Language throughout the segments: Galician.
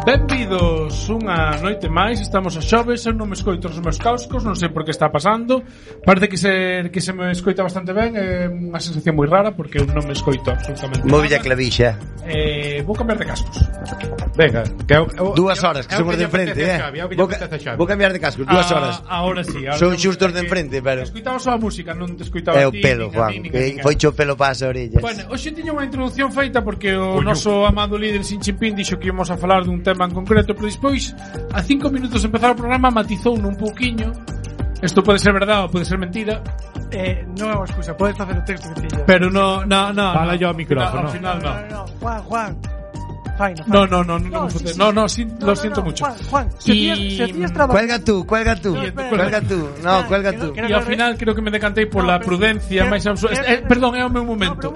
Benvidos unha noite máis. Estamos a xoves, eu non me escoito os meus cascos, non sei por que está pasando. Parece que se me escoita bastante ben. É unha sensación moi rara porque eu non me escoito absolutamente nada. Movilla clavixa. Vou cambiar de cascos. Venga, que 2 horas que somos de enfrente, Vou cambiar de cascos, 2 horas. Ahora sí, son xustos de enfrente, pero escoitaba só a música, non te escoitaba é a o ti. pelo, Juan, que foi cho pelo para as orellas. Bueno, hoxe tiña unha introducción feita porque o noso amado líder Xi Jinping dixo que íamos a falar dun tema en concreto, pero despois, a 5 minutos de empezar o programa, matizou un pouquiño. Isto pode ser verdade ou pode ser mentira. Non é unha excusa, podes facer o texto que tiñas. Pero no. Fala yo ao micrófono. Al final no. Juan. Faino. No, lo siento mucho. Juan, si tías trabajo. Cuelga tú. No, cuelga tú. E ao final creo que me decantei por la prudencia máis absoluta. Perdón, é o meu momento.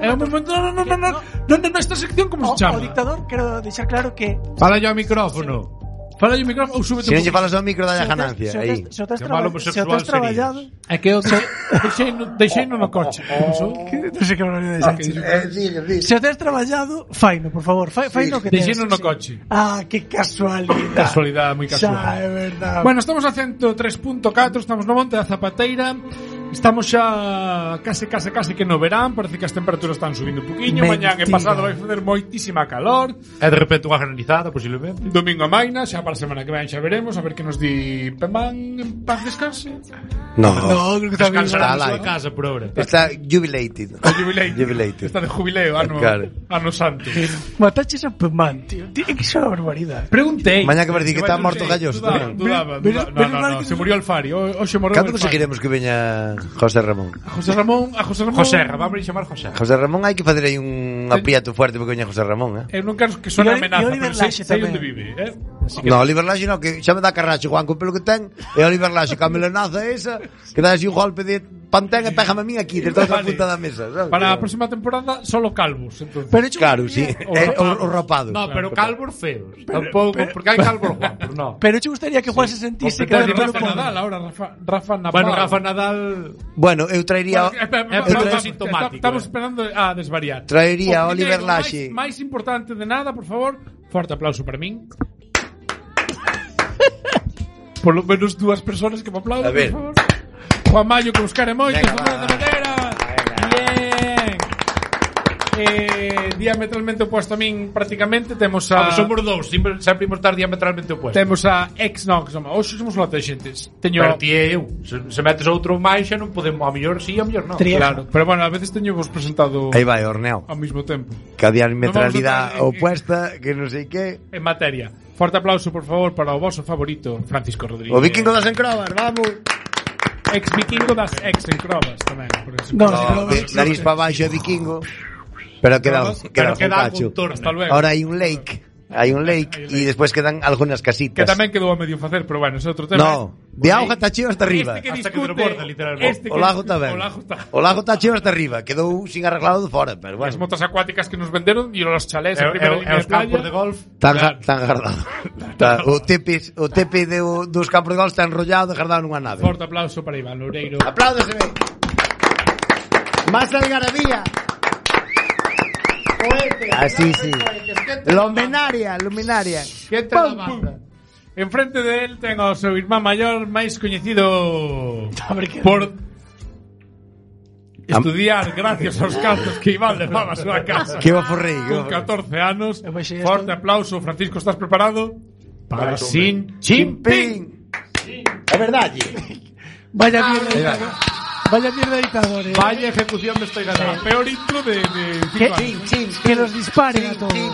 No, esta sección como se chama? O dictador, quero deixar claro que Fala yo ao micrófono. Fala yo o micrófono ou súbete. Se non lle falas ao micro da ganancia aí. Se o tes traballado, é que eu deixei no coche. Non sei que barbaridade deixaste. Se o tes traballado, faino, por favor, faino que tes. Deixei no coche. Que casualidade. Casualidade, moi casual. Xa, é verdade. Bueno, estamos a 103.4, estamos no Monte da Zapateira. Estamos xa case que no verán. Parece que as temperaturas están subindo un poquinho. Mañán e pasado vai fazer moitísima calor. E de repente unha granizada, posiblemente. Domingo a maina, xa para a semana que ven xa veremos. A ver que nos di Pemán en paz descanse. No, creo que está bien. Descansará na súa casa por ahora. Está jubilated. Está de jubileo, ano santo. Mataches a Pemán, tío. Tiene que ser unha barbaridade. Preguntei. Mañá que parece que está morto Galloso tamén. Dudaba. No, se murió Alfari. Hoxe morreu. Cando conseguiremos que veña José Ramón? A José Ramón, vamos a chamar José. José Ramón hai que facer aí un aprieto fuerte porque veña José Ramón, Eu non quero que suene amenaza, pero sei onde vive, No, Oliver Laxe non, que xa me dá carraxe Juan con pelo que ten. E Oliver Laxe, que a melenaza esa, que dá así un golpe de pantén e pégame a min aquí desde outra punta da mesa, sabes? Para a próxima temporada solo calvos, entonces. Pero claro, sí, o rapado. No, pero calvos feos. Tampouco, porque hai calvos guapos, no. Pero che gustaría que Juan se sentise que Rafa Nadal ahora, Rafa Nadal. Bueno, Rafa Nadal. Bueno, eu traería Estamos esperando a desvariar. Traería a Oliver Laxe. Máis importante de nada, por favor, forte aplauso para min. Por lo menos 2 personas que me aplauden, por favor. Juan Mayo, que buscare moito, Juan de Madeira. Bien. Diametralmente opuesto a min, prácticamente. Temos a... somos dous, sempre imos estar diametralmente opuestos. Temos a hoxe somos lote de xentes. Pero ti e eu, se metes outro máis xa non podemos, a mellor sí, a mellor non. Claro, pero bueno, a veces teño vos presentado aí vai, Orneo ao mesmo tempo. Que a diametralidade opuesta, que non sei que. En materia. Forte aplauso, por favor, para o vosso favorito, Francisco Rodríguez. O vikingo das encrobas, vamos. Ex vikingo das ex encrobas tamén. Nariz para baixo é vikingo. Pero queda un cacho. Ahora hai un lake. E despois quedan algunhas casitas. Que tamén quedou a medio facer, pero bueno, ese outro tema. No, de auga está cheo hasta arriba. Hasta que desborda, literalmente. O lago está ben. O lago está cheo hasta arriba. Quedou sin arreglado de fora, pero bueno. As motas acuáticas que nos venderon e os chalés en primeira línea de playa. Os campos de golf. Tan guardado. O tepe dos campos de golf está enrollado e guardado nunha nave. Forte aplauso para Iván Loureiro. Apláudeseme. Más algarabía. Así, sí. Luminaria. ¿Quién te la banda? Enfrente de él tengo o seu irmán maior máis coñecido por estudiar gracias aos cartos que Iván levaba a súa casa. Que baforrei. Con 14 anos. Forte aplauso, Francisco, ¿estás preparado? Para Xi Jinping. É verdade. Vaya mierda dictador, Vaya ejecución de estoy ganando. Peor intro de que los disparen a todos.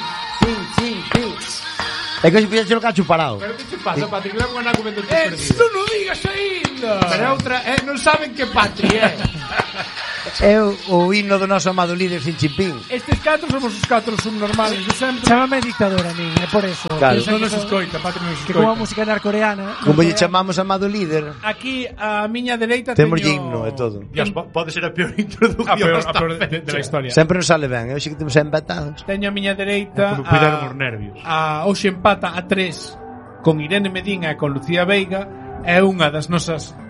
É que se pide o cacho parado. Pero que te pasa, Patri? Creo que un argumento perdido. Esto non digas ainda. Pero outra, non saben que Patri é. É o himno do noso amado líder Xi Jinping. Estes 4 somos os 4 subnormales de sempre. Chámame dictador a min, é por eso. Claro. Non nos escoita, Patri non nos escoita. Que como a música narcoreana. Como lle chamamos amado líder. Aquí a miña dereita temos himno e todo. Dios, pode ser a peor introducción de la historia. Sempre nos sale ben, hoxe que temos empatados. Teño a miña dereita cuidar os nervios. Hoxe empata a 3 con Irene Medina e con Lucía Veiga. É unha das nosas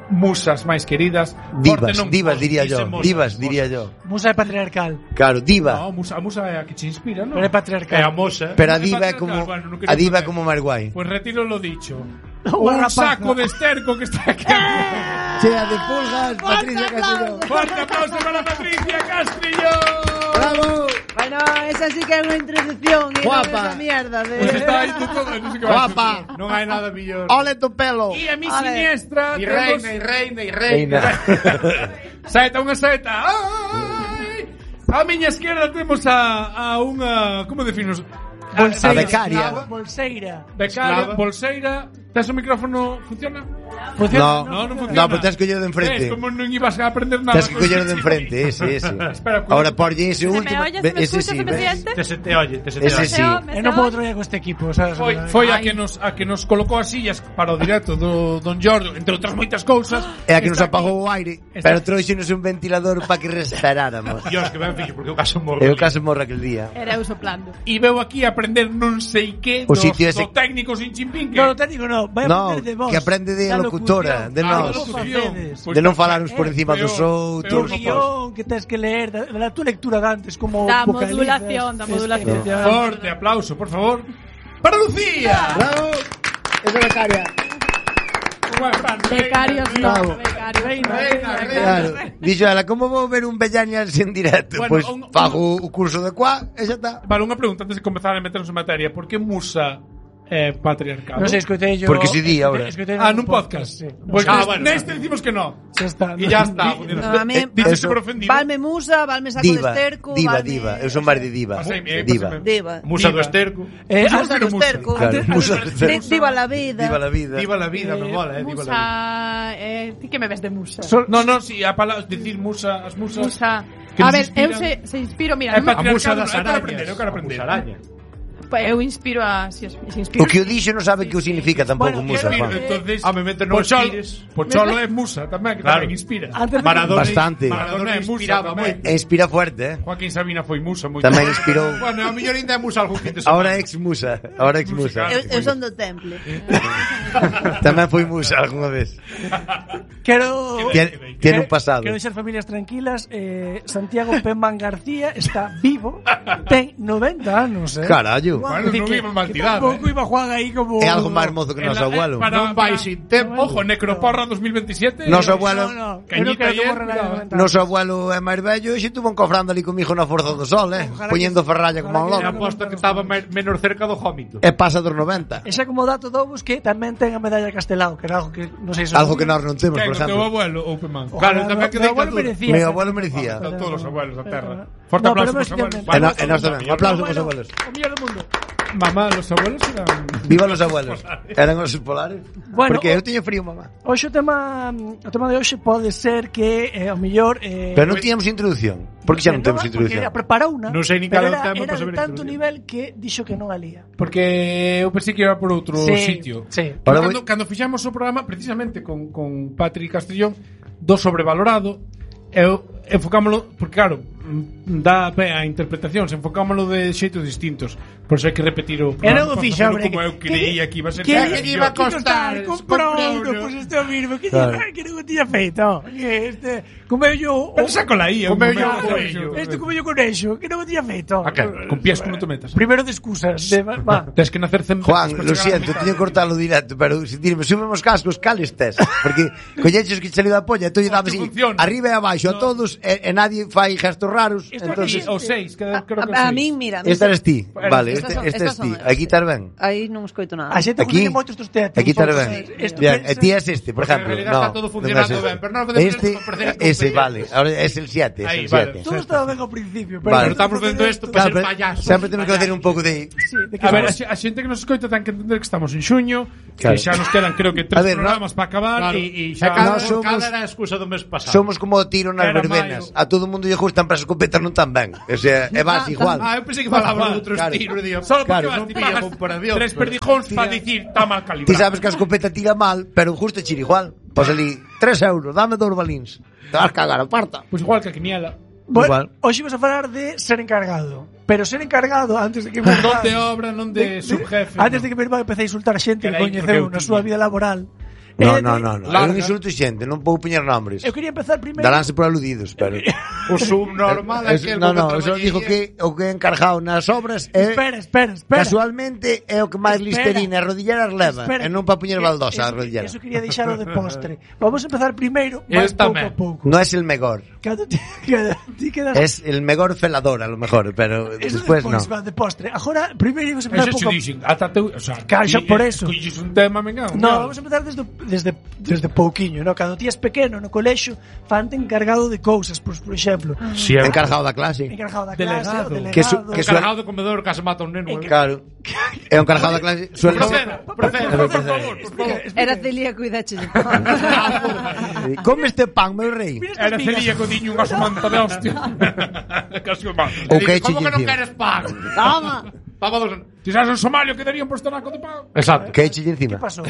musas máis queridas. Divas diría yo. Musa é patriarcal. Claro, diva. No, a musa é a que te inspira, ¿no? Pero é patriarcal. É a moza. Pero a diva é como máis guai. Pues retiro lo dicho. Un saco de esterco que está aquí. Chea de pulgas, Patricia Castelló. Fuerte aplauso para Patricia Castelló. ¡Bravo! Bueno, esa sí que é unha introducción. Guapa. Esa mierda de... Pues está aí todo, non sei que vai. Guapa. Non hai nada mellor. Ole tu pelo. E a mi siniestra E reina. Saeta, unha saeta. Ai! A miña esquerda temos a unha... Como definos? A becaria. Bolseira. Becaria, bolseira. Tes o micrófono? Funciona? Funciona? No funciona. No, pero tens que coller de enfrente. Como non ibas a aprender nada. Tens que coller de enfrente, ese. Espera, ahora porlle ese último. Ese sí, Te se te oye. Ese sí. Non podo traer con este equipo, sabes? Foi a que nos colocou as sillas para o directo do Don Jordo, entre outras moitas cousas. É a que nos apagou o aire, pero trouxenos un ventilador para que respiráramos. Dios, que ben fixo, porque o caso morro. Eu caso morro aquel día. Era eu soplando. E veu aquí a aprender non sei que O sitio ese... do técnico sin chimpín. No, técnico no. Vai aprender de vos. Que aprende de locutora, de nós. De non falarnos por encima dos outros. O guión que tens que leer, da tua lectura de antes, como Da vocalizas. modulación. Forte aplauso, por favor, para Lucía. Bravo. Esa é becaria. Becarios no. Reina. Claro. Dixo ela, como vou ver un Bellañas en directo? Bueno, Pois fago o curso de cuá e xa está. Vale, unha pregunta antes de comezar a meternos en materia. Por que Musa é patriarcado? Non sei, escoitei yo... Porque se di ahora. Nun podcast. Sí. Pues bueno. neste decimos que no. Xa está. E ya está. No, a mí... Dices por ofendido. Valme musa, valme saco de esterco. Diva. Eu son máis de diva. Diva. Musa do esterco. Musa do esterco. Claro, musa do esterco. Diva la vida. Viva la vida, me mola, viva la vida. Musa... Ti que me ves de musa? No, si a palabra decir musa, as musas. Musa. Que A nos ver, eu inspiran. se inspiro, mira, A musa das Eu arañas. quero aprender. eu inspiro a... Se inspiro... O que o dixo non sabe que o significa tampouco musa, Juan. Entonces, me meter no inspires. Pocholo é musa tamén, que Claro. tamén inspira. Maradona. Bastante. Maradona é musa inspiraba tamén. moito. E inspira fuerte, Joaquín Sabina foi musa moito. Tamén inspirou. Bueno, a mellor ainda é musa algún fin de semana. Ahora ex musa. Eu son do temple. Tamén foi musa algunha vez. Quero... Tiene un pasado. Quero deixar familias tranquilas. Santiago Pemán García está vivo. Ten 90 anos, Carallo. Bueno, non iba mal tirado. Tampouco iba Juan aí como... É algo máis mozo que noso abuelo. Non vai sin tempo. Ojo, Necroporra 2027. Noso abuelo... No, Cañita eu non quero que ayer, morra nadie de 90 anos. Noso abuelo é máis vello e xe tuvo encofrando ali comigo na Forza do Sol, poñendo ferralla como un E loco. aposto que estaba menos cerca do jómito. E pasa dos 90. E xa como dato dovos que tamén ten a medalla Castelao, que era algo que non sei se... Algo que nós non temos, Que por o teu exemplo. abuelo ou Pemán. Claro, tamén que meu abuelo merecía. Meu abuelo merecía. Están todos os abuelos da terra. No, Forte pero aplauso non pros abuelos. especialmente. E nós tamén. Un aplauso pros abuelos. O mellor do mundo. Mamá, los abuelos eran... Viva los abuelos. Eran os polares. Bueno, Porque eu teño frío, mamá. Hoxe o tema de hoxe pode ser que o mellor Pero non tiñamos introducción. Por que xa non temos introducción? Porque preparou unha. Non sei nin pero cal é o tema era para saber de tanto introducción. nivel que dixo que non alía. Porque eu pensei que iba por outro sitio. Sí. Ahora Cando fixamos o programa precisamente con Patrick Castellón do sobrevalorado, eu enfocámoslo, porque claro, dá pé a interpretacións, enfocámoslo de xeitos distintos. Por eso hai que repetir o E non o fixa, facelo hombre, como eu creía que iba a ser. Que iba a costar, comprou, comprou, pois este o mismo, que Claro. que non o tiña feito. Que este comeu yo, Pero sácola aí, Comeu yo comeu o coello. este comeu yo conexo, que non o tiña feito. Con pies que non te metas. Primeiro de excusas, va. Tens que nacer 100 Juan, lo siento, teño que cortarlo directo, pero si dirme, súbeme os cascos, cales tes? Porque colleches que che saliu da polla, e tú lle dabas así, funciona. arriba e abaixo a todos, e nadie fai gestos raros. Isto Entonces, O 6, creo que A min, mira. esta eres ti. Vale, Estas son- este estas es ti. son- Aquí estás ben. Aí non escoito nada. A xente Aquí, que moito estos teatros. aquí estás ben. Isto Bien, pensa- e ti es este, por Porque en ejemplo. realidad No, está todo non funcionando es este. ben, pero non podemos Este, perder el ese, competencia. vale. Ahora es el 7, es Ahí, el vale. 7. Todo estaba ben ao principio, pero... Vale. Pero estamos facendo isto para Claro, ser pero payasos. sempre temos que hacer un pouco de... Sí, de que A ver, somos- a xente que nos escoita ten que entender que estamos en xuño, Claro. que xa nos quedan creo que 3 A ver, programas para acabar Claro. e E xa cada, Nós somos- cada era a excusa do mes pasado. Somos como o tiro nas Era verbenas. maio. A todo o mundo lle gustan, pero as escopetas non tan ben. O sea, é vas igual. Eu pensei que falaba de outro Claro. estilo. Digo, solo porque Claro. vas non ti pilla pagas comparación. 3 perdijóns para dicir está mal Ti calibrado. sabes que a escopeta tira mal, pero justo chira igual. Pois ali, 3 euros, dame 2 balíns. Te vas cagar, aparta. Pois igual que a quiniela. Bueno, Igual. hoxe vamos a falar de ser encargado. Pero ser encargado antes de que mi Non de obra, non de subjefe. Antes de que mi irmán empece a insultar a xente que Que aí, coñeceu porque na súa vida laboral, No. É un insulto xente, non vou poñer nombres. Eu quería empezar primeiro. Daránse por aludidos, pero o subnormal é que No, eso digo que o que é encargado nas obras é Espera. Casualmente é o que máis listerina e rodilleras leva, e non para poñer baldosa a rodillera. Eso quería deixalo de postre. Vamos a empezar primeiro, máis pouco a pouco. No es el mejor. Es el mejor felador, a lo mejor, pero después no. Va de postre. Agora, primeiro vamos a empezar pouco. Por eso. Colles un tema, venga. No, vamos a empezar desde pouquiño, no? Cando ti es pequeno no colexio, fante encargado de cousas, por exemplo. Sí, encargado da clase. Delegado. Encargado do comedor que se mata un neno. Claro. É un encargado da clase. Proceda, por favor. Era celíaco e dache. Come este pan, meu rei. Era celíaco, diño unha somanta de hostia. Casi o mal. Como que non queres pan? Toma. Ti sabes en Somalia que darían por estonaco de pan. Exacto. Que eche encima. Que pasou?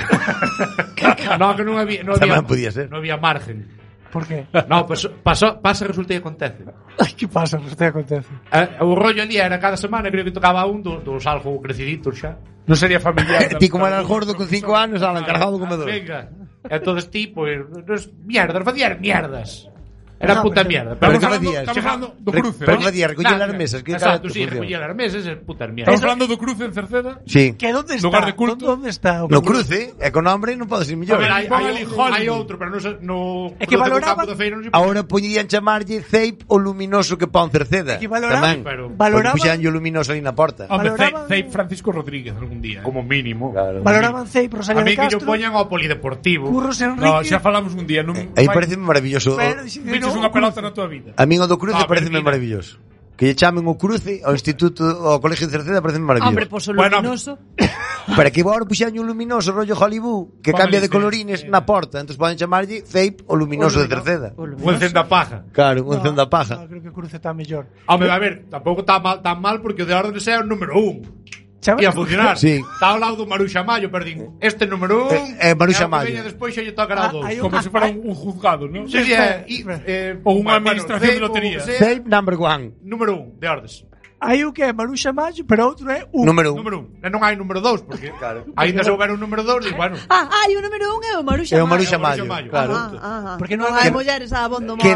No, que non había non había margen. Por qué? No, pues pasa, resulta e acontece. Ai, que pasa, resulta e acontece. O rollo ali era cada semana, creo que tocaba un dos algo creciditos xa. Non sería familiar. Ti como era el gordo con 5 anos, ala, encargado do comedor. Venga. Entonces ti, pues, mierdas, facías mierdas. Era puta mierda. Pero que facías? Estamos falando do cruce. Pero que facías? Recoller las mesas. Exacto, sí, recoller las mesas es puta mierda. Estamos falando do cruce en Cerceda. Sí. Que onde está? Lugar de culto. ¿Dónde está? No cruce, e con nombre non pode ser mellor. Hai outro, pero no é que valoraban. Ahora poñían chamarlle Ceip o luminoso que pon Cerceda. Que valoraban. Valoraban. Puxan o luminoso ali na porta. Hombre, Ceip Francisco Rodríguez algún día. Como mínimo. Valoraban Ceip Rosalía de Castro. A mí que yo poñan ao polideportivo. Curros Enrique. No, xa falamos un día. Aí parece maravilloso. Viches unha pelota na tua vida. A min o do cruce pareceme maravilloso. Que lle chamen o cruce ao instituto, ao colegio de Cerceda, pareceme maravilloso. Hombre, pois o luminoso. Para que agora puxan un luminoso rollo Hollywood que cambia de colorines na porta, entonces poden chamarlle Ceip o luminoso de Cerceda. Un encenda paja. Claro, un encenda paja. No, creo que o cruce está mellor. Hombre, a ver, tampouco está tan mal porque o de orden é o número 1. Ia funcionar. Sí. Está ao lado do Maruxa Mayo, perdín. Este número 1 Maruxa Mayo. E despois xa lle tocará o 2. Como se fuera un juzgado, ¿no? Sí, ou unha administración de lotería. Ceip number 1. Número 1 de ordes. Hai un que é Maruxa Mayo, pero outro é un. Número 1. Non hai número 2, porque ainda se houber un número 2, digo, bueno. E o número 1 é o Maruxa Mayo. É o Maruxa Mayo, claro. Porque non hai mulleres a abondo morto.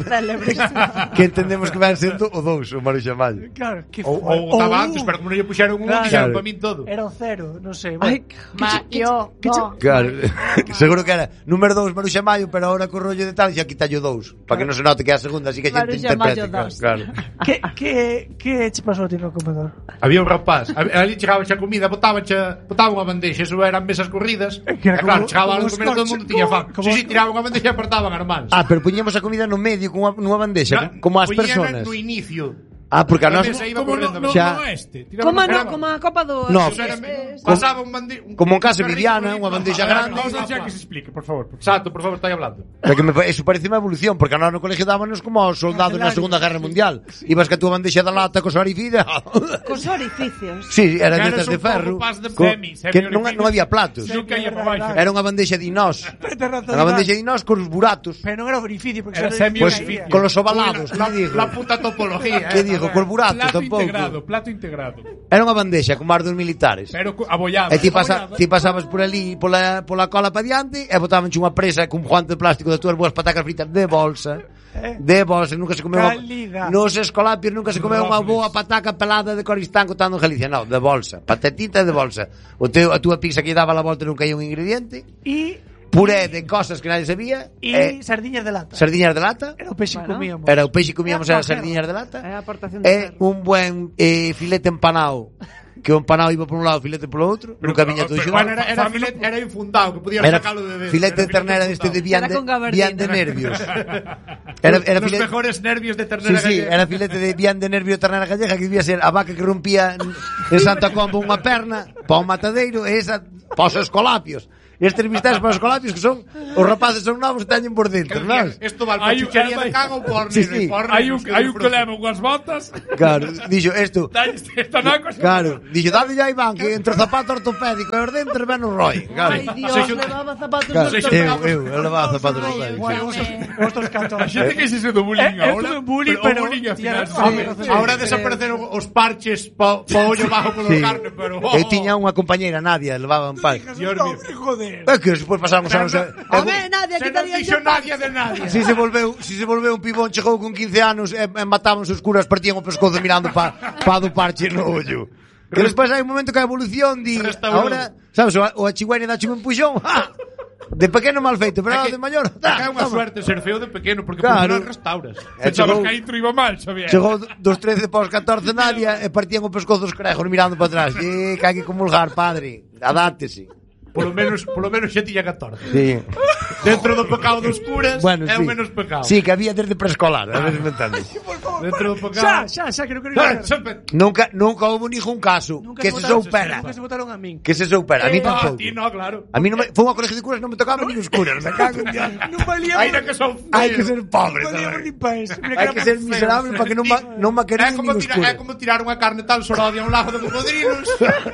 Que entendemos que vai sendo o 2, o Maruxa Mayo. Claro, que ou estaba antes, pero como non lle puxeron un, dixeron para min todo. Era o 0, non sei. Ai, Mayo. Claro, seguro que era número 2 Maruxa Mayo, pero ahora co rollo de tal xa quitalle o 2, para que non se note que é a segunda, así que a xente interprete. Claro. Que che pasou a ti no comedor? Había un rapaz, ali chegaba xa comida, botaban unha bandexa, eso eran mesas corridas. Claro, chegaba algo comer, todo o mundo tiña fan. Si, tiraban unha bandexa e apartaban as mans. Pero poñíamos a comida no medio nunha bandexa, como as persoas. No inicio. Porque a nós como a copa do pasaba un bandeja como en casa Viviana, unha bandexa grande. Que se explique, por favor. Exacto, por favor, estai hablando. Eso parece unha evolución, porque a nós no colegio dábanos como aos soldados na Segunda Guerra Mundial. Ibas que a túa bandexa da lata cos orificios. Cos orificios. Sí, eran destas de ferro. Que non había platos. Era unha bandexa de inós. Unha bandexa de inós cos buratos. Pero non era orificio, porque era semi-orificio. Con los ovalados, la puta topología. Que digo, col burato tampouco. Plato integrado. Era unha bandexa con mar dos militares. Pero abollado. E ti pasabas por ali pola cola pa diante e botabanche unha presa con guante de plástico das túas boas patacas fritas de bolsa. Nunca se comeu nos escolapios nunca se comeu unha boa pataca pelada de Coristán cotando en Galicia, non, de bolsa, patatita de bolsa. A túa pizza que daba la volta nunca hai un ingrediente. Puré de cosas que nadie sabía e sardiñas de lata. Sardiñas de lata. Era o peixe que comíamos. Era o peixe que comíamos as sardiñas de lata. E un buen filete empanado. Que o empanado iba por un lado, filete polo outro. Nunca viña todo xunto. Era filete, era infundado, que podías sacalo de filete de ternera deste de vian de nervios. Era os mejores nervios de ternera gallega. Sí, era filete de vian de nervio de ternera gallega, que debía ser a vaca que rompía en Santa Comba unha perna pa un matadeiro e esa pa os escolapios. Estes bistecs para os colapios que son os rapaces son novos e teñen por dentro, non? Isto vale para chuchería de cago ou por nino. Hai un que leva unhas botas. Claro, dixo isto. Claro, dixo dade ya Iván que entre o zapato ortopédico e os dentes ven o roi. Ai, Dios, levaba zapatos ortopédicos. Eu levaba zapatos ortopédicos. Vosotros cantos. A xente que se do bullying agora. Pero ahora desapareceron os parches pa ollo bajo polo carne, pero eu tiña unha compañeira, Nadia, levaba un par. Joder. ver. É que despois pasaron os anos. Home, nadie, Se non quitaría dixo nadie de nadie. Si se volveu un pibón, chegou con 15 anos e mataban os curas, partían o pescozo mirando pa do parche no ollo. Que despois hai un momento que a evolución di, ahora, sabes, o achigüeño dache un empuxón, de pequeno mal feito, pero de maior, é unha suerte ser feo de pequeno, porque claro, por restauras. Pensabas que aí tu iba mal, Xavier. Chegou dos 13 para os 14 Nadia e partían o pescozo os crejos mirando para atrás. Que hai que comulgar, padre, adátese. Polo menos xa tiña 14. Sí. Dentro do pecado dos curas, bueno, é sí. o menos pecado. Sí, que había desde preescolar, a ver se me entendes. Dentro do pecado. Xa, que non quero ir. Nunca houve ningún caso que se soupera. Nunca se votaron a min. Que se soupera, a mí No, tampouco. a ti no, claro. A mí non me foi unha colegio de curas, non me tocaba nin os curas, me cago en Dios. Non valía. Aira que son Hai que ser pobre. Non valía tamén. nin pa eso. Hai que ser miserable para que non me queren nin os É curas. como tirar unha carne tal sorodia a un lago de cocodrilos.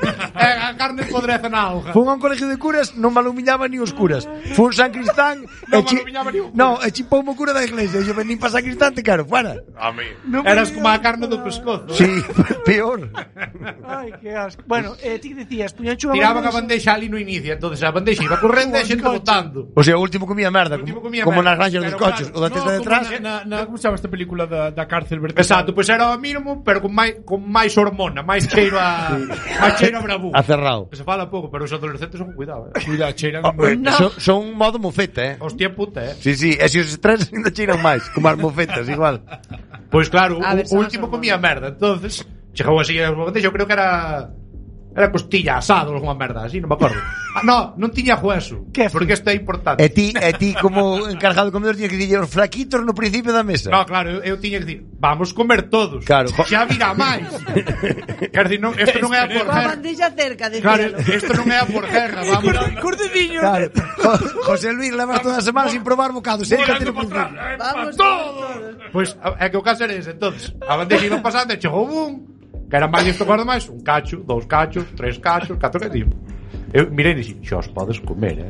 A carne podreza na auga. Fue a un colegio de curas, non me alumiñaba ni os curas. Fue un San Cristán, Non me alumiñaba ni un cura. no, e chipoume o cura da iglesia. Eu vení para San Cristán, te quero, fuera. A mí. Eras como a carne do pescozo. Sí, peor. Ai, que asco. Bueno, ti decías, puñancho Tiraban a bandexa ali no inicio, entonces a bandexa iba correndo e a xente botando. O sea, o último comía merda, O último como, comía como merda. nas granxas dos Pero coches. claro, O da testa detrás. Como se chama esta película da cárcel vertical? Exacto, pois era o mínimo, pero con máis hormona, máis cheiro a bravú. A cerrado. Que se fala pouco, pero os adolescentes son cuidado, Cuidado, cheiran. Son un modo mofeta, Hostia puta, Sí, sí, e se os estresan ainda cheiran máis, como as mofetas, igual. Pois claro, A ver, o son último as comía merda, entonces chegou así a bandexa, eu creo que era costilla asado ou alguma merda, así, non me acordo. Non tiña hueso, Que porque isto é importante. E ti como encargado de comedor, tiñas que dicir os flaquitos no principio da mesa. No, claro, eu tiña que dicir, vamos comer todos. Claro. Xa virá máis. Quer dicir, isto non é a por Coa guerra. bandilla cerca, Claro, decíalo. isto non é a por guerra, vamos. Cordediño. Claro. José Luis levas toda a semana sin probar bocados. Volando para atrás. Vamos Todo. Pois é que o caso era ese, entonces a bandeja iba pasando e chegou que era máis isto guarda máis, un cacho, 2 cachos, 3 cachos, 4 que tipo. Eu mirei e dixi, xa os podes comer,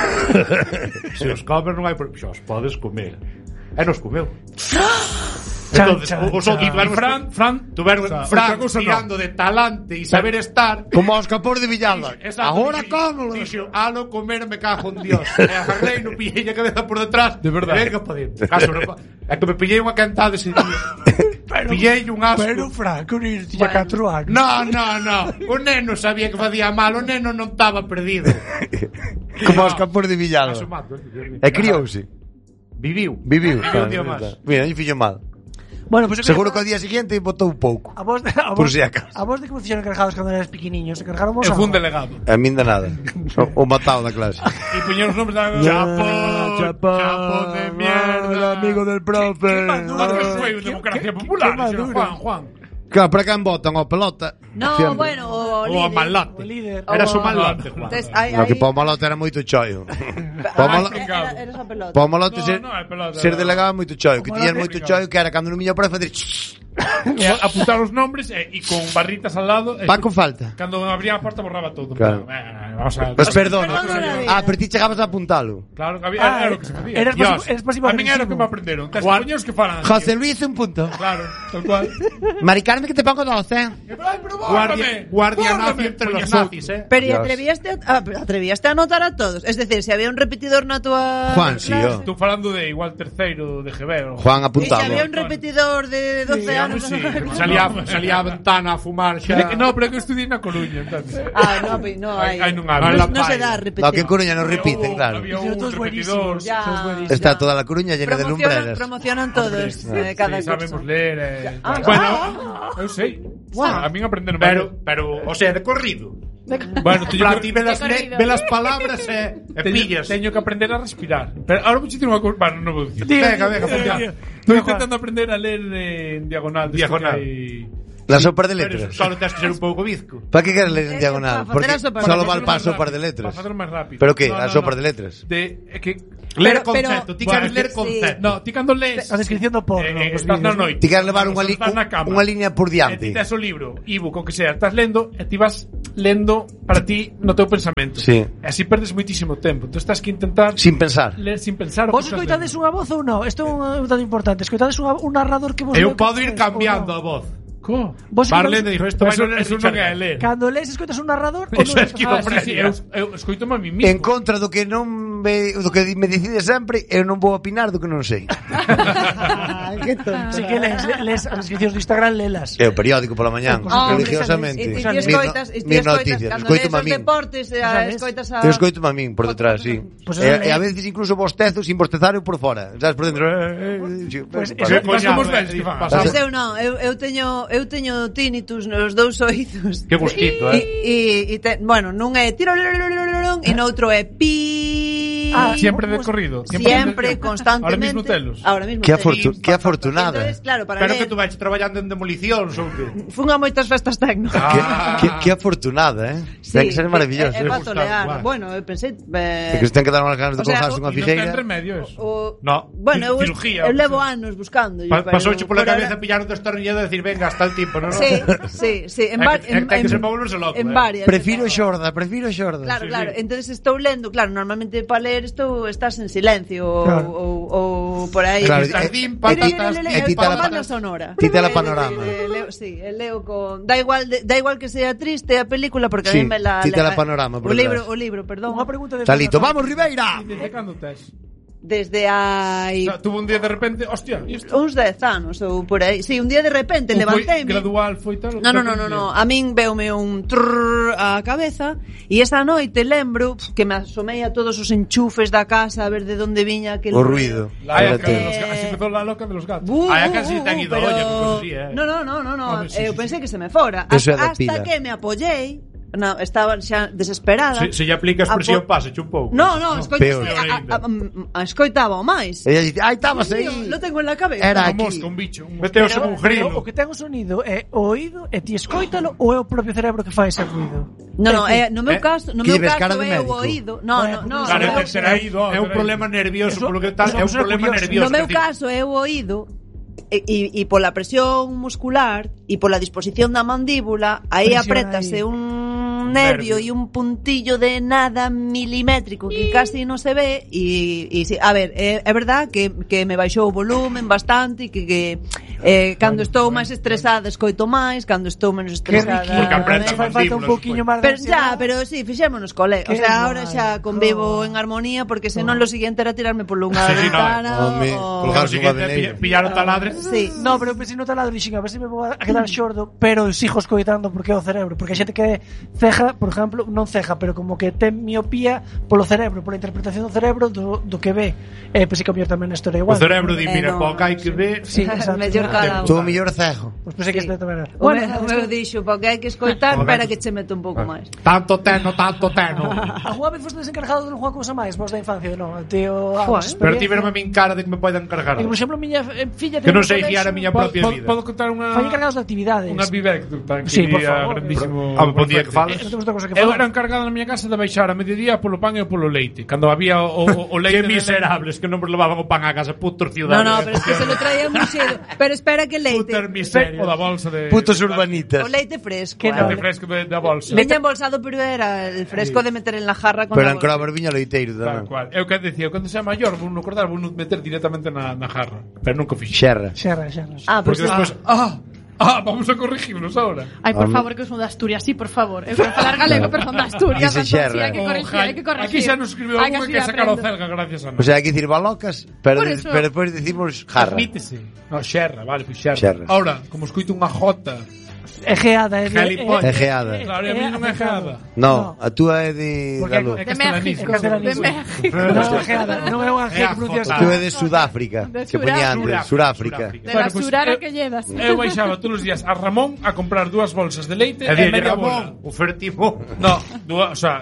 Se os comes non hai problema, xa os podes comer. E nos comeu. Entonces, os outros tuveron Fran tirando de talante e saber estar Como os capós de Villada. Agora cómolo. Dixo, alo comer me cago en Dios. E agarrei no pillei a cabeza por detrás. De verdade. Venga pa dentro. Caso, é que me pillei unha cantada ese día. Pillei un asco. Pero Franco non tiña 4 anos. No. O neno sabía que facía mal. O neno non estaba perdido. Como os capós de Villada. Caso mato, E criouse. Viviu. Viviu. un día máis. Mira, non fixo mal. Bueno, pues Seguro que ao día siguiente botou pouco. Por si acaso. A vos de que vos fixeron encargados cando eras pequeniños? Se cargaron vos Eu a fui un vos? delegado. A min de nada. O matado da clase. E puñeron os nombres da... Chapo de mierda. amigo del profe. Foi unha democracia popular. Juan. Claro, para quen votan o pelota. No, Siempre. bueno, o Ou a líder. malote. O líder. Era su malote, Juan. Entonces, No, que para o malote era moito chollo. Era esa pelota. Para o malote No, ser, no, é pelota, ser era- delegado é moito chollo. Que tiñas moito chollo que era cando non miña para facer... Apuntar os nombres e con barritas al lado. Paco falta. Cando abría a porta borraba todo. Claro. Vamos a... Pues perdona. Perdona. Pero ti chegabas a apuntalo. Claro, que había, era o que se facía. Eras Dios, pasivo a min era o agresivo. que me aprenderon. Testemunhos que falan. José Luis, un punto. Claro, tal cual. Mari Carmen, que te pongo 12. Ay, pero Guardia bórdame. nazi entre los Poñas nazis, Pero ¿y Dios. atrevíaste a anotar a todos? Es decir, si había un repetidor na tua Juan, sí, clase, yo. Estou falando de igual terceiro de GB. Juan y si apuntado. había un repetidor de 12 anos. sí, Salía a ventana a fumar xa. No, pero é que eu estudiei na Coruña, entonces. Ah, no, pues no hay. Aí non no, había. no se da No, repetidor. que en Coruña non repiten, claro. Había Pero un todos repetidor. buenísimos. Ya. Todos buenísimos. Está toda la Coruña llena de lumbreras. Promocionan todos cada Sí, curso. sabemos ler. Ah, Bueno, eu sei. A min aprenderon Pero, o sea, de corrido. Bueno, teño Para que, ti ve las palabras e pillas. teño que aprender a respirar. Pero ahora vou dicir unha cousa, bueno, non vou dicir. Venga, funciona. Estou intentando aprender a ler en diagonal. Diagonal. La sopa de Pero letras. solo tens que ser un pouco bizco. ¿Para qué quieres leer en diagonal? para Porque hacer la sopa. solo Para vale para sopar de Para letras. facerlo máis rápido. ¿Pero qué? No, ¿La no, sopa no. de letras? É que Ler Pero- concepto, ti bueno, queres ler sí. concepto. No, ti cando lees A descripción do porno. os estás na vídeos. noite. Ti queres levar Estás na cama. unha línea por E ti diante. tes o libro, ebook, o que sea, estás lendo e ti vas lendo para ti no teu pensamento. Sí. E así perdes moitísimo tempo. Entón estás que intentar Sin pensar. ler sin pensar o Vos que estás escoitades lendo. unha voz ou non? Isto é un dato importante. Escoitades un narrador que vos Eu leu podo ir cancións, ou cambiando non? a voz. Vos Marlene dijo esto Eso non é ler. Cando lees escoitas un narrador ou Eso non é esquizofrenia. Eu escoito-me a mí mismo. En contra do que non do que me decide sempre, eu non vou opinar do que non sei. Que tonto. Si que lees as descripcións do Instagram, lelas. É o periódico pola mañán, religiosamente. E ti escoitas, cando lees os deportes, escoitas a... Eu escoito-me a min por detrás, sí. E a veces incluso bostezo sin bostezar eu por fora. Sabes, por dentro. Pues eu non, eu teño tinnitus nos dous oídos. Que gustito, Bueno, nun é tiro e noutro é pi. Siempre de corrido. Siempre, constantemente. Ahora mismo telos. Que afortunada. Entonces, claro, para Pero ler, que tú vais traballando en demolicións ou que? fun a moitas festas tecno. Que afortunada, Sí, ten que ser maravilloso. É para tolear. Bueno, eu pensei... É que se ten que dar unhas ganas de colgarse unha figueira. Non ten remedio eso. No. Bueno, cirugía, eu levo anos buscando. Pasouche pola cabeza pillar un destornillador e decir, venga, hasta el tiempo, non? Sí. Ten que ser para volverse loco. En varias. Prefiro xorda. Claro. Entonces estou lendo, claro, normalmente para ler estás en silencio ou por aí. Claro, Jardín, patatas, banda sonora. Tita la panorama. Sí, leo con da igual que sea triste a película porque a mí me la tita la panorama. O libro, perdón. Unha pregunta de Talito, vamos Ribeira. Desde cando tes? Desde hai... O sea, tuvo un día de repente, hostia, uns 10 anos ou por aí. Sí, un día de repente levanteime. Gradual foi tal. No. A min veume un trrr a cabeza e esa noite lembro que me asomei a todos os enchufes da casa a ver de onde viña aquel o ruido. Así empezou la loca de los gatos. Aí casi ten ido, oye, pues sí, No. Eu pensei que se me fora hasta que me apoyei. No, estaba xa desesperada. Se lle aplica a expresión pásache un pouco. No, escoitaba o máis. Ella dice, estabas aí. Lo tengo en la cabeza. Era Unha aquí. mosca, un bicho. Meteos en un grilo. O que ten o sonido é o oído e ti escoítalo ou é o propio cerebro que fai ese ruido? No, no meu caso é o oído. No. Claro, é un problema nervioso, polo que tal, é un problema nervioso. No meu caso é o oído. E pola presión muscular e pola disposición da mandíbula, aí aprétase un nervio e un puntillo de nada milimétrico que casi non se ve e sí, a ver, é verdad que me baixou o volumen bastante e que cando estou máis estresada escoito máis, cando estou menos estresada porque apreta falta un pouquiño máis de pero sí, fixémonos cole, o sea, ahora xa convivo en armonía porque senón lo siguiente era tirarme por unha ventana colgarse unha veneira, pillar o taladre. Sí. No, pero eu pensei no taladro e dixen, a ver se me vou a quedar xordo, pero sigo escoitando porque é o cerebro, porque a xente que ceja, por exemplo, non ceja, pero como que ten miopía polo cerebro, pola interpretación do cerebro do que ve. Pois se cambiar tamén a historia igual. O cerebro di, mira, pouco hai que ver. Sí, exacto. Mellor cada Tú mellor cejo. Pois pensei que este tamén era. O meu dixo, porque hai que escoitar para que che meto un pouco máis. Tanto teno. A Juan vos desencargado de non jugar cousa máis, vos da infancia, non? Tío, pero ti verme a min cara de que me poden encargar. Por exemplo, miña filla que non sei guiar a miña propia vida. Podo contar unha... Fai encargados de actividades. Unha vivector, sí, por favor. Grandísimo. Bon día que falas. Eu era encargado na miña casa de baixar a mediodía polo pan e polo leite. Cando había o leite... Que miserables, que non me levaban o pan a casa, putos ciudadanos. No, pero es que se lo traían moi cedo. Pero espera que leite. Putas miserias. O da bolsa de... Putos urbanitas. O leite fresco. O leite fresco da bolsa. Veña embolsado, pero era el fresco de meter en la jarra con pero en Crova viña leiteiro tamén. Eu que decía, cando sea maior, vou non acordar, vou non meter directamente na jarra. Pero nunca fixo. Xerra. Porque despois... vamos a corregirnos ahora. Ai, por favor, que son de Asturias, sí, por favor. Eu quero falar galego, pero son de Asturias. Xerra. Hai que corregir. Aquí xa nos escribiu algo que sacar o celga gracias a nós. O sea, hai que dicir balocas, pero despois decimos jarra. Admítese. No, xerra, vale, pues xerra. Ahora, como escoito unha jota... Egeada, Egeada. Claro, a mí non é egeada. No, a túa é de galo. É castelanismo. Non, egeada, non é unha G que pronuncias. A túa é de Sudáfrica, que poñía antes, Suráfrica. De la surara que llevas. Eu baixaba todos os días a Ramón a comprar 2 bolsas de leite e media bola. O fertimo. No, o sea,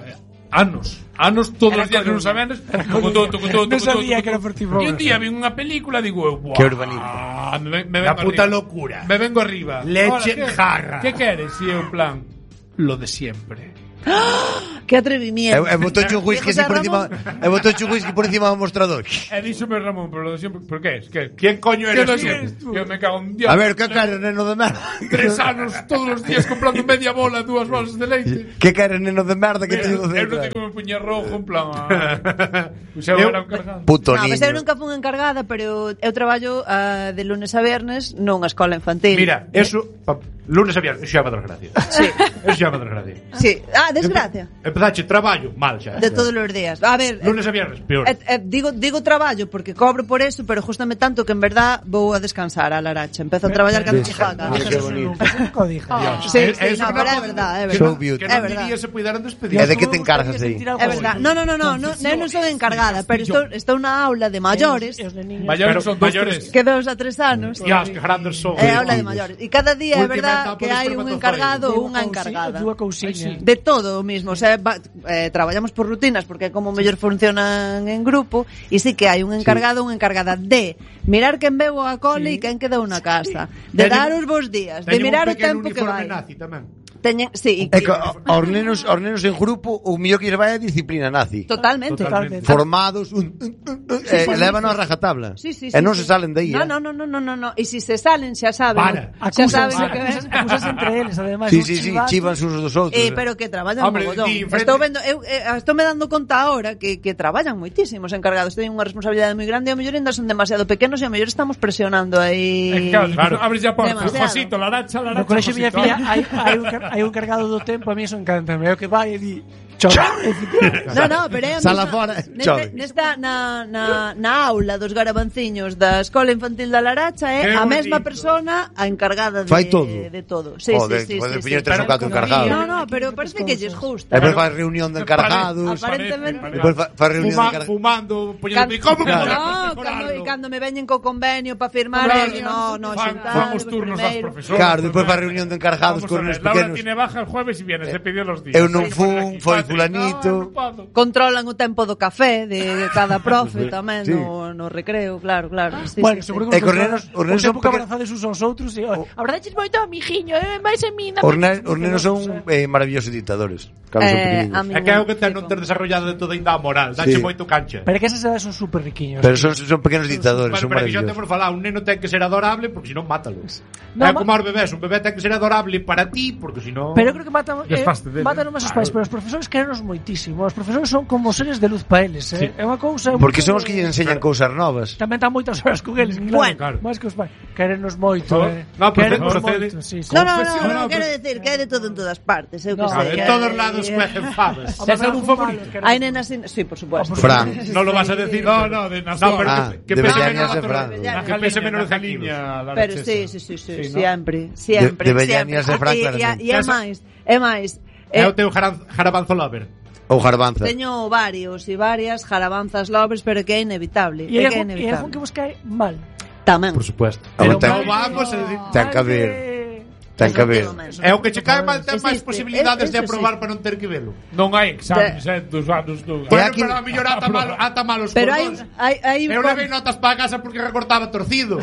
anos todos os días que non sabemos como todo. Non sabía que era fertimo. E un día vi unha película e digo, que urbanita. La puta locura. Me vengo arriba. Leche en jarra. ¿Qué quieres? Y en plan, lo de siempre. Que atrevimiento. E botou un whisky así por encima, por encima do mostrador. E díxome Ramón, pero lo siempre, ¿por qué? Es que ¿Quién coño eres tú? Yo me cago en Dios. A ver, que queres, neno de merda? 3 anos todos os días comprando media bola, 2 bolsas de leite. Que queres, neno de merda, que te digo Eu non de... tengo que me puñer rojo, en plan... Pois eu era un cargado. Puto No, niño. mas eu nunca fui encargada, pero eu traballo de lunes a viernes nunha escola infantil. Mira, eso, lunes a viernes, eso llama desgracia. Sí. Eso llama desgracia. Sí. Ah, desgracia. Empezache traballo, mal xa. De todos os días. A ver, Lunes a viernes, peor. digo traballo porque cobro por eso, pero justamente tanto que en verdad vou a descansar a Laracha. Empezo a traballar cando chijaca. Qué bonito. Sí, no, pero é verdad, é verdad. So beautiful. Que É non verdad. diría se puidaran despedir. E de que te encargas aí? É verdad. No, eu non sou encargada, pero estou na aula de maiores, Maiores son mayores. que 2 a 3 anos. Dios, que grandes son. É aula de maiores. E cada día é Ultimamente verdad a que por hai un espermatozoides. encargado ou unha encargada. Dúa cousiña. De todo o mismo, o sea, traballamos por rutinas porque é como mellor funcionan en grupo e sí que hai un encargado ou unha encargada de mirar quen veu a cole e quen quedou na casa, de dar os bons días, de mirar o tempo que vai. Nazi tamén. Teñen, sí, É que aos nenos en grupo o millor que lles vai é disciplina nazi. totalmente. Formados, levan a rajatabla. Sí, E non se salen de aí. No. E si se salen, xa saben. Xa saben o que ven. Acusas entre eles, ademais. Sí, chivan uns dos outros. Pero que traballan Hombre, mogollón. diferente. Estou vendo, estou me dando conta ahora que traballan moitísimos encargados. Teñen unha responsabilidade moi grande e ao mellor ainda son demasiado pequenos e ao mellor estamos presionando aí. Claro, abres ya por Demasiado. Josito, Laracha. No colexio miña filla hai un cargado do tempo, a mí eso encanta. É o que vai e di... No, pero é a Sala mesma, fora, chove. nesta na aula dos garabanciños da Escola Infantil da Laracha é Que a mesma bonito. persona a encargada Fai todo. de todo. Sí, Joder, sí. podes poñer 3 ou 4 encargados. No, pero parece que lles gusta. E depois faz reunión de encargados. Aparentemente. Depois faz reunión de encargados. Fumando, poñendo... ¿Cómo que No, podemos cando me veñen co convenio para firmar, no, xuntar. Vamos turnos das profesoras. Claro, depois faz reunión de encargados Vamos con a os ver, Laura pequenos. tiene baja el jueves y viene, se pidió los días. Eu non fun, foi fulanito. Controlan o tempo do café de cada profe tamén Sí. no recreo, claro. Sí, Bueno, sí, seguro sí. que E cos nenos son que pequenos. abrazades uns aos outros e abrazaches moito a mijiño, máis en min. Os nenos son maravillosos dictadores. Cando son pequeninos. a mí É que é o que ten non ter desarrollado de todo ainda a moral. Dache Sí. moito cancha. Pero que esas edades son super riquiños. Pero son pequenos dictadores, Bueno, son pero aquí xa maravillosos. temos falado, un neno ten que ser adorable porque senón mátalos. No, É como aos bebés, un bebé ten que ser adorable para ti porque senón... Pero eu creo que matan Desfaste máis os pais, pero os profesores querenos moitísimo. Os profesores son como seres de luz para eles, Sí. É unha cousa Porque son os que lle enseñan cousas novas. tamén están moitas horas con eles, Bueno. claro. Máis que os pais. Querenos moito, No, Querenos procede. moito, sí. No, quero decir que hai de todo en todas partes, eu que No, sei. De todos lados cuecen fabas. ¿Tienes algún favorito? Hai nenas, sí, por supuesto. Fran. Non lo vas a decir. No, de No, Nación. pero de que pese Bellañas menos de la Fran. torre. Que pese menos de 100 kilos. Pero sí, ¿no? siempre. De Bellañas de Fran, claramente. E é máis. É o teu jarabanzo lover. Ou garbanza. Teño varios e varias jarabanzas lovers, pero que é inevitable. E É que é é algo que inevitable. vos cae mal. Tamén. Por supuesto. Pero No ten- vamos a decir... Ten que haber. Ten que haber. É o que che cae mal ten máis Existe. posibilidades de Eso aprobar para non ter que velo. Non hai exames, dos anos do... Bueno, aquí- pero a mellor ata malos Pero hai cordóns. Eu levei notas para casa porque recortaba torcido.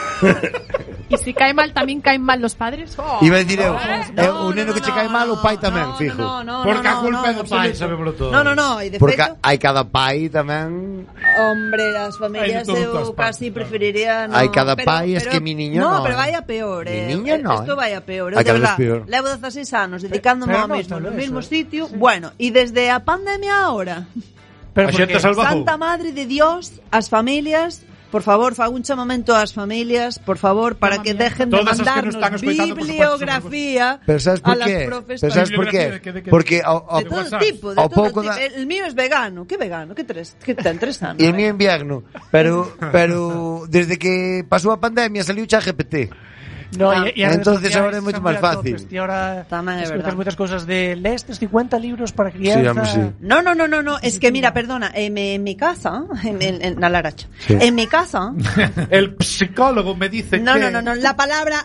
Y si cae mal, también caen mal los padres. Iba a dicir eu, o neno que che cae mal, o pai tamén, fijo. Porque a culpa é do pai, sabémolo todo. No, e de Porque feito, hai cada pai tamén. hombre, as familias Hai de todo en eu todas partes, casi claro. preferiría no, Hai cada pai, es que mi niño no, pero vai a peor, Mi niño no, Esto vai a peor, Hai de cada vez verdad. peor. Levo 16 anos dedicándome Pero ao no, mismo, tal no vez, mismo sí. sitio. Bueno, e desde a pandemia ahora, Pero A xente porque salvajou. Santa Madre de Dios, as familias, por favor, fago un chamamento ás familias, por favor, para que dejen de Todas as que nos mandarnos están escoitando, por bibliografía Pero sabes por a las qué? profes. Pero sabes por qué? ¿De qué? Porque De todo WhatsApp. tipo, de Ao todo pouco tipo. da- El mío es vegano. ¿Qué vegano? ¿Qué ten 3 anos? E el mío invierno, pero desde que pasou a pandemia saliu ChatGPT. No, e as redes Entonces sociais ahora é moito están máis moi a fácil. tope. E ahora Tamén é escoitas verdad. moitas cousas de lestes 50 libros para Sí, crianza. hombre, sí. No, es que mira, perdona, en mi casa, en la Laracha, Sí. en mi casa, El psicólogo me dice no, que... la palabra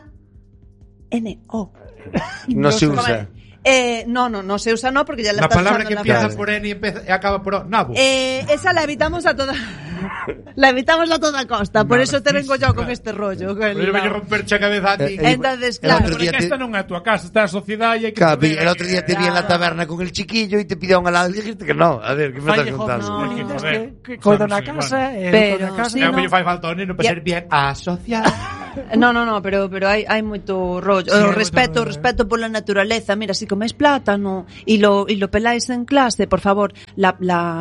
N-O. Non se usa. No se usa no porque ya la La estás palabra usando que en la empieza frase. por N y acaba por O. Nabo. Esa la evitamos a toda La evitamos a toda costa, por eso te vengo yo con este rollo. Pero me romper a cabeza a ti. Entonces, claro. Porque esta non é a tua casa, está a sociedade e hai que... Claro, el otro día te vi en la taberna con el chiquillo y te pidió un helado y dijiste que no. A ver, ¿qué me estás contando? Que coido na casa, Pero, casa. sí, É o no. que lle fai falta ao neno para ser bien asociado. No, pero hai moito rollo. Sí, O respeto pola naturaleza. Mira, si coméis plátano e lo peláis en clase, por favor, la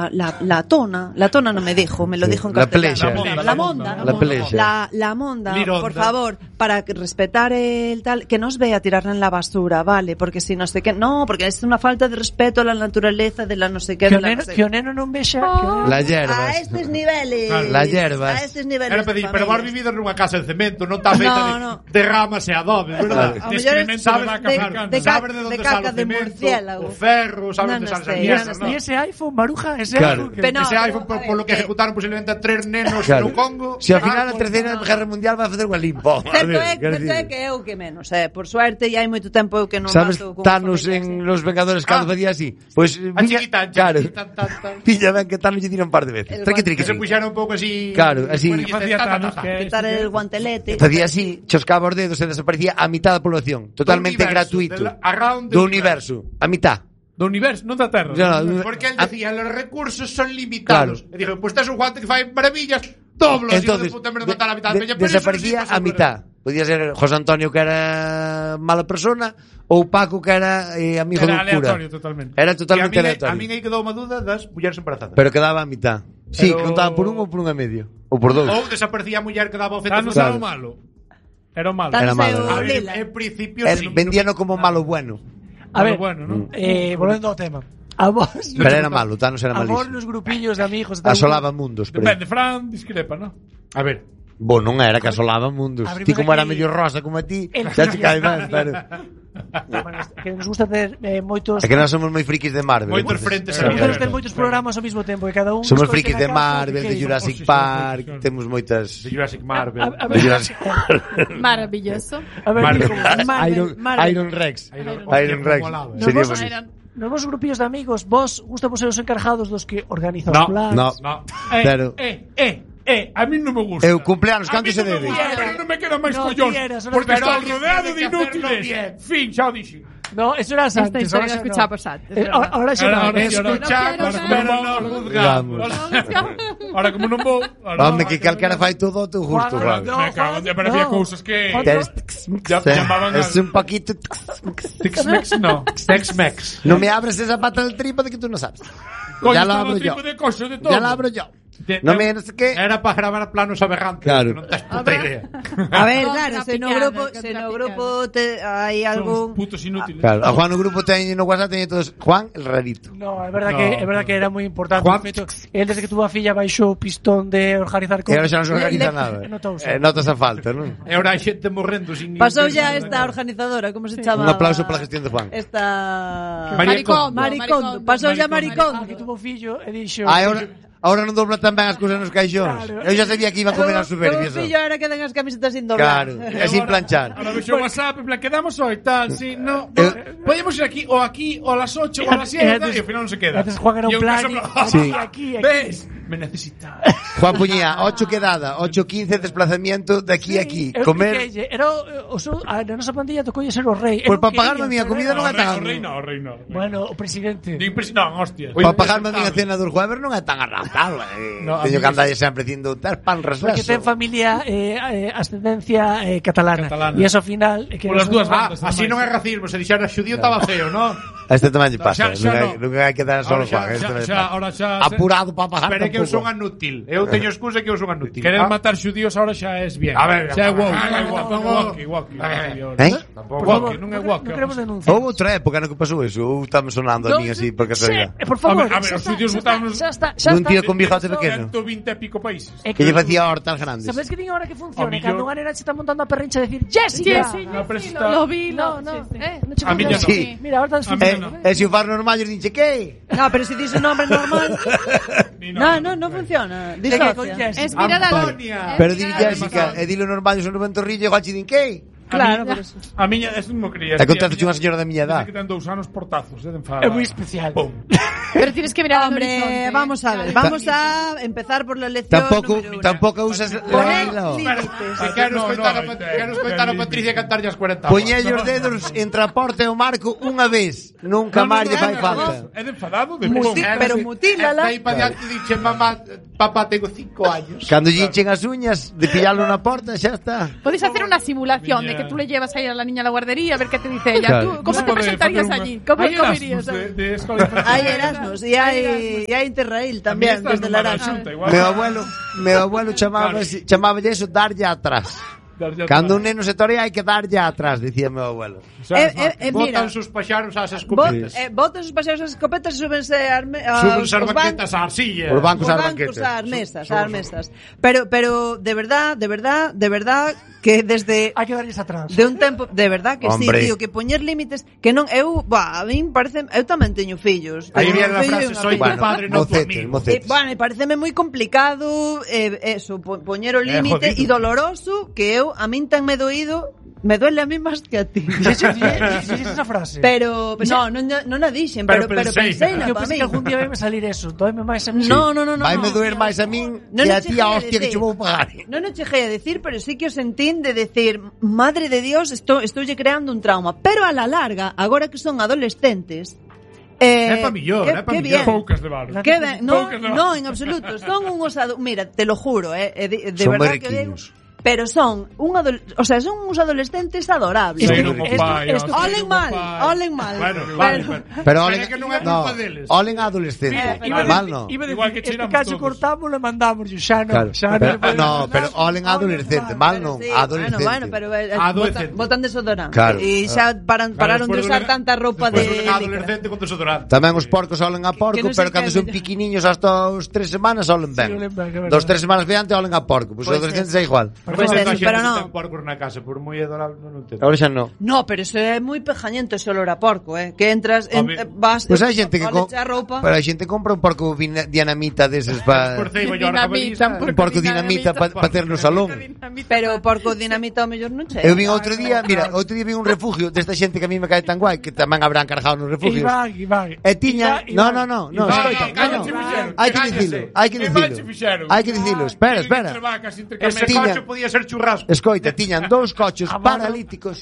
tona non me dijo, me lo dijo en La castellano. plexa. La monda. La plexa. La monda, Lironda. por favor, para respetar el tal, que nos vea tirarla en la basura, ¿vale? Porque si no sé qué, no, porque es una falta de respeto a la naturaleza de la no sé qué. Que o neno non vexa. Las hierbas. A estes niveles. Las hierbas. A estes niveles. Era pedir, pero vos vivido nunha casa de cemento, non está feita No. de ramas e adobes, verdad? A mellor es Sabes de sabes de onde de sale caca o de cemento, murciélago. o ferro, sabes No, onde no sale sé, esa no mierda, sé. ¿no? E ese iPhone, Maruja, ese Claro. iPhone. que- Pero no, Ese iPhone por lo que ejecutaron posiblemente a 3 nenos Claro. no Congo. Si al final a terceira guerra mundial vai facer unha limpo. Certo é que eu que menos, por suerte, e hai moito tempo eu que non Sabes, mato con Thanos familias, en Los Vengadores cando facía así. Pois A chiquitán, claro. tan. Pilla ben que Thanos lle tira un par de veces. El Triqui Que triqui. se puxeron un pouco así. Claro, así. Bueno, y Facía ta, ta, Thanos ta, ta. que- quitar el guantelete. Facía así, choscaba os dedos e desaparecía a mitad da población. Totalmente Do universo, gratuito. around the Do universo. A mitad. Do universo, non da Terra. No, Porque él decía, los recursos son limitados. Y dijo, pues tes un guante que fai maravillas, doblo, Entonces, hijo de puta, en vez de matar a la mitad de peña, pero eso desaparecía sí pasa a mitad. Podía ser José Antonio, que era mala persona, ou Paco, que era amigo Era do cura. aleatorio totalmente. Era por- totalmente Y a aleatorio. mí aí quedou unha duda das mulleres embarazadas. Pero quedaba a mitad. Sí, Pero- contaban por un ou por un e medio. Ou por dous. Ou desaparecía a muller que daba o feto Thanos Claro. era o malo. Era o malo. Era Thanos malo, é o A ver, Lila. en principio sí. Vendíano como malo bueno. A ver, bueno, ¿no? volvendo ao tema. A vos, Pero era malo, Thanos era a vos malísimo. nos grupillos de amigos, tal, Asolaba mundos. Pero... Depende, Fran discrepa, ¿no? A ver, Bo, non era que asolaba mundos. Abrimos Ti como era aquí medio rosa como a ti, el xa che cae ben, pero... bueno, que nos gusta ter moitos É que nós somos moi frikis de Marvel. moitos entonces. frentes nos gusta abiertos. ter moitos programas ao mesmo tempo e cada un Somos escolle frikis de na casa o que Marvel, de queira. Jurassic Sí, sí, Park, sí, sí. temos moitas... De Jurassic Marvel. A De ver, Jurassic Park. Maravilloso. a ver, Marvel. Iron Rex. Hostia, Iron Rex. como molaba. Sería Nos bonito. nos vos grupillos de amigos, vos gustamos ser os encargados dos que organizan No, os planes. No, No. Pero- A mí non me gusta. Eu cumpleanos, A canto mí se non me debe? gusta, pero non me quedan máis No collóns. quieras, no Porque quieras. estou rodeado de Pero hay que hacerlo inútiles. bien. Fin, xa o dixen. No, eso era Esta antes. historia ahora la xa escuchamos no. antes, es verdad. Ahora xa no. Ahora Es- no. Escuchamos, quiero pero saber. no juzgamos. Ahora como non vou... Home, que calquera fai todo ao teu gusto, Juan, Juan. no. Me cago, pero había No. cousas que... Juan, Tes- Ya llamaban Es al- un poquito... Tex-Mex, no. Tex-Mex. No me abres esa pata del trípode que tú no sabes. Coño, Ya estaba lo abro yo. tipo de cosas, de todo. Ya la abro yo. No me... No sé qué... Era para gravar planos aberrantes. Claro. Que non tes puta idea. A ver, Contra claro, se no picada, grupo, contra se no picada. grupo hai Son algún putos inútiles. Claro, a Juan no grupo teñe no WhatsApp teñe todos Juan el rarito. No, é No. verdad que era moi importante. Juan- De feito, el desde que tuvo a filla baixou o pistón de organizar E ahora xa non se Le- organiza le- nada. notouse. Notas a falta, non? E ahora hai xente morrendo sin... pasou ya esta organizadora, como se chama? Un aplauso pola gestión de Juan. Esta Maricondo. Maricondo, pasou ya Ah, que Maricondo. tuvo fillo e dixo Ahora non dobla tan ben as cousas nos caixóns. Claro. Eu xa sabía que iba a comer as superficies. O fillo era que den as camisetas sin doblar. Claro, e sin planchar. Ahora vexo o WhatsApp, en plan, quedamos hoy, tal, sí, no. Eh, Podemos ir aquí, o a las 8, o a las 7, antes- y al final no se queda. antes Juan era un Y plan, caso, Sí. aquí. ¿Ves? Me necesita. Juan puñía 8 quedada, 8:15 desplazamiento de aquí a aquí. Eu Comer, expliqueille, era o seu, a nosa pandilla tocoulle ser o rei. Pois Eu para non pagarme a quería, miña comida pero non é tan... O rei no. Bueno, o presidente. Non, hostia. Para pagarme a miña cena dos jueves non é tan arrastable. No, a Teño mí que andar sempre dicindo ter pan Porque ten resveso. familia ascendencia catalana. Catalana. E eso ao final que Por as dúas Ah, bandas. así non é racismo. Se dixera xudío estaba feo, non? A este tamén lle pasa. Xa no. Nunca hai que dar solo Ahora xa- Juan. este xa- tamén xa- pasa. ahora xa- Apurado para pagar Pero é que eu son tampouco. anútil. Eu teño excusa que eu son anútil. Querer Ah, matar xudíos ahora xa es bien. A ver, xa é woke, ah, é no, woke, no, no. woke. Eh? Tampouco. Por favor, non é woke. non queremos denunciar. Houve outra época no que pasou eso. Ou estamos sonando a mí así por casualidade. Sí, por favor. A ver, os xudios votaron xa está. Nun tío con bigote pequeno. 120 e pico países. Que lle facía hortas grandes. Sabes que din ahora que funciona? A millón. Cando unha nena se está montando a perrincha decir Jessica. Sí, No, pero sí, está- lo vi. No, sí, sí. non che A mí funciona. ya no. Sí. Mira, ahora estás A mí funcionando. no. E se o far normal, yo dinche, que? No, pero si dice un nombre normal. Ni No funciona. Venga, con Disocia. Jessica. Es mirar a la... Antonia. Pero di Jessica, e dilo normal, yo son un ventorrillo, igual che din, que? Claro, por eso. A miña, es non mo quería. E contaste unha señora da miña edad. Que ten 2 anos portazos, de enfadada. É moi especial. Pum. Pero tienes que mirar al Hombre, horizonte. vamos a ver, vamos a empezar por la lección número 1. Tampouco usas Poner la límites. Se quero escoitar a Patricia cantar as 40. Poñelle os dedos entre a porta e o marco unha vez, nunca máis lle fai falta. É de enfadado de Pero mutílala. Aí para diante dixe, mamá, papá, tengo 5 años. Cando lle hinchen as uñas de pillarlo na porta, xa está. Podéis hacer una simulación de que tú le llevas a ir a la niña a la guardería a ver qué te dice ella. Claro. ¿Tú cómo te presentarías allí? ¿Cómo irías? Hay Erasmus e hai Interrail tamén desde la Erasmus. Meu abuelo chamáballe eso darlle atrás. Cando un neno se torea hai que darlle atrás, dicía meu abuelo. Mira, Botan sus paxaros ás escopetas. botan sus paseos as escopetas e súbense Súbense as banquetas ás arsillas. Os bancos ás bancos, banquetas. ás mesas. Pero de verdad que desde Hai que darles atrás. de un tempo, de verdad que Hombre. sí, tío, que poñer límites que non a min parece, eu tamén teño fillos. Aí Teño viene un a fillo e frase, unha soy filla. tu padre, no tu amigo. Mocetes. Bueno, e pareceme moi complicado eso, poñer o límite jodido. e doloroso que a min tan me doído, me duele a mí máis que a ti. Dixes esa frase. Pero non a dixen, pero pensei na Eu para pensei mí. que algún día vai me salir eso. Doime máis a mí. No. Vaime doer máis a min Non que o a ti cheguei a a hostia que decir. che vou pagar. Non o cheguei a decir, pero sí que o sentín de decir, madre de Dios, estoulle creando un trauma. Pero a la larga, agora que son adolescentes, É pa millor, é pa que millor. bien. Poucas de bar. Que ben, no, Poucas de bar. no, en absoluto. Son unhos mira, te lo juro, de Son verdad que o digo. mariquiños. Pero son son uns adolescentes adorables. Sí, non o pai, Olen mal. Bueno, vale, Pero é olen, que non é no, culpa deles. olen adolescente. Mal no. Igual que este tiramos caso todos. cortamos e mandamos xa Claro. xa Pero, se pode no, mandar. pero olen adolescente, mal non, Sí, adolescente. Bueno, pero Adolescente. botan desodorante. Claro. E xa pararon de usar tanta roupa de Despois un licra. adolescente con desodorante. Tamén os porcos olen a porco, Que non pero se cando quede. son piquiniños hasta os 3 semanas olen ben. Sí, olen ben, que é verdade. 2-3 semanas diante olen a porco, pois os Pois adolescentes é igual. Pois Pero eso, pero no. Ten porcos na casa, por moi adorable, non entendo. Agora xa non. No, pero eso é moi pejañento ese olor a porco, que entras, vas, Pois hai xente que a roupa. pero hai xente que compra un porco dinamita deses pa Por ceiba, yo Dinamita, un porco dinamita pa ter no salón. Pero o porco dinamita ao mellor non che. Eu vin outro día, mira, outro día vin un refugio desta xente que a mí me cae tan guai, que tamén habrán cargado nos refugios. Iván. E tiña, no, escoita, cállate, no. fixeron, Hai que cállase. dicilo, hai que Que dicilo. mal che fixeron. Hai que dicilo, espera. Entre vacas, entre Ese camellos. Tiña- coche podía ser churrasco. Escoita, tiñan dous cochos paralíticos.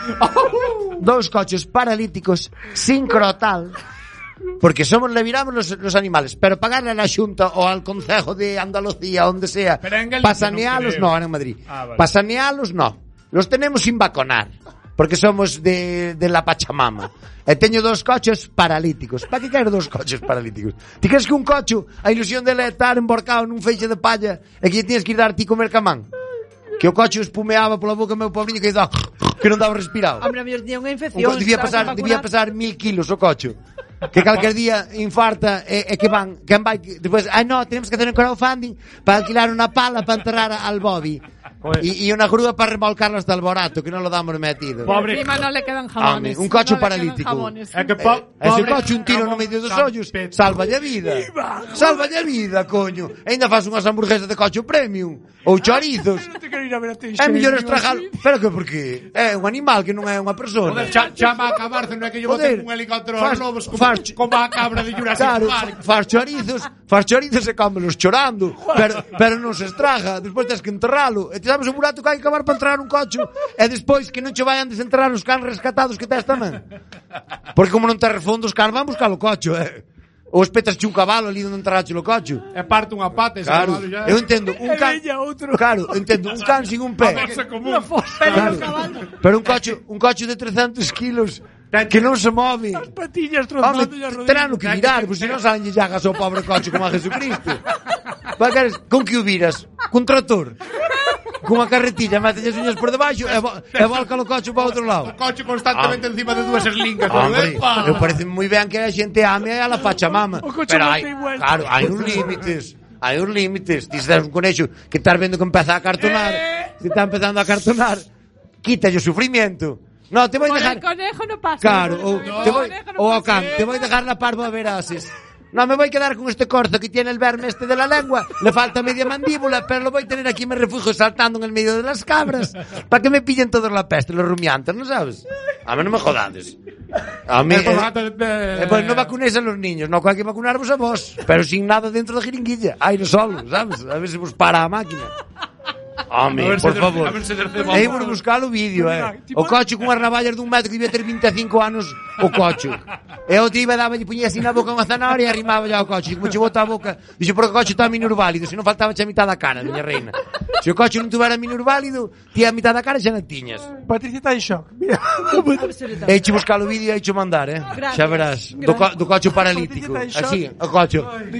Dous cochos paralíticos sin crotal. Porque le viramos los animales, pero pagarle a la Xunta o al Concejo de Andalucía, onde sea, Pero en Galicia para sanealos, non creo. no, era en Madrid. Vale. Para sanealos, no. Los tenemos sin vacunar, porque somos de la Pachamama. E teño dos cochos paralíticos. Para que quero dos cochos paralíticos? Ti crees que un cocho, a ilusión dele é estar emborcado nun feixe de palla e que lle tienes que ir dar ti comer camán? Que o coche espumeaba pola boca meu pobriño que non daba respirado. Hombre, a mellor tiña unha Un infección. debía pesar 1000 kilos o cocho. Que calquer día infarta e que van, quen vai despois, no, tenemos que hacer un crowdfunding para alquilar una pala para enterrar al Bobby. Y una grúa para remolcarlo hasta el Borato, que no lo damos metido. Pobre. Encima no le quedan jamones. Un coche No le quedan paralítico. jamones. É que Ese coche un tiro no medio dos ollos, salvalle a vida. Salvalle a vida, coño. E ainda faz unhas hamburguesas de coche premium ou chorizos. Non te quero ir a ver a ti. É mellor estragalo. Pero que por qué? É un animal que non é unha persona. Joder, chama a acabarse, non é que yo Joder, boten un helicóptero faz- aos lobos faz- como a cabra de Jurassic Claro, Park. faz chorizos e cómelos chorando, pero non se estraga, despois tens que enterralo. E ti sabes o burato que hai que acabar para enterrar un cocho e despois que non che vayan desenterrar os cans rescatados que tes tamén. Porque como non te refondo os cans van buscar o cocho, ou espetas un cabalo ali onde enterrache o cocho. E parte unha pata ese Claro, cabalo ya. eu entendo un can, claro, entendo un can sin un pé. Fosa común. Claro, pero un coche de 300 kilos que non se move. As patillas Home, trozando as rodillas. terán que virar, pois se non salen llagas ao pobre coche como a Jesucristo. Con que o viras? Cun trator? Cunha carretilla, mete as uñas por debaixo e volca o coche para outro lado. O coche constantemente encima de dúas eslingas. Hombre, Epa. eu parece moi ben que a xente ame a la Pachamama. O coche Pero non hai, ten vuelta. claro, hai uns límites. Hai uns límites. Ti se das un conexo que estás vendo que empeza a cartonar, se está empezando a cartonar, quítalle o sufrimiento. No, te voy a Por dejar... el conejo no pasa. Claro, Por o el te voy, conejo no o pasa. can, te voy a dejar la parva a verases. No, me voy a quedar con este corzo que tiene el verme este de la lengua. Le falta media mandíbula, pero lo voy a tener aquí en mi refugio saltando en el medio de las cabras. Para que me pillen todos la peste, los rumiantes, ¿no sabes? A mí no me jodades. A mí, pues no vacunéis a los niños, no hay que vacunarvos a vos, pero sin nada dentro da jeringuilla, aire solo, sabes? A ver se vos para a máquina. Home, por favor. Aí vos buscar o vídeo, O coche cunhas navallas dun metro que debía ter 25 anos o coche. E o tío daba e puñía así na boca unha zanahoria e arrimaba ya o coche. Como che bota a boca, dixo, porque o coche está minusválido, se non faltaba xa a mitad da cara, miña reina. Se o coche non tuvera minusválido, tía a mitad da cara xa non tiñas. Patricia está en shock. Mira. E che buscar o vídeo e che mandar, Xa verás. Do coche paralítico. Así, o coche.